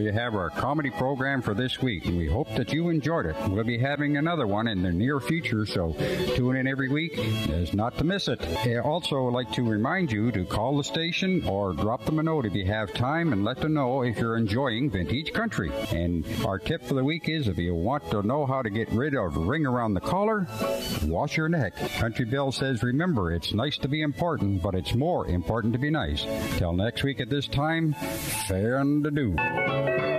to have our comedy program for this week, and we hope that you enjoyed it. We'll be having another one in the near future, so tune in every week as not to miss it. I also like to remind you to call the station or drop them a note if you have time and let them know if you're enjoying Vintage Country. And our tip for the week is, if you want to know how to get rid of ring around the collar, wash your neck. Country Bill says, remember, it's nice to be important, but it's more important to be nice. Till next week at this time, fair and adieu.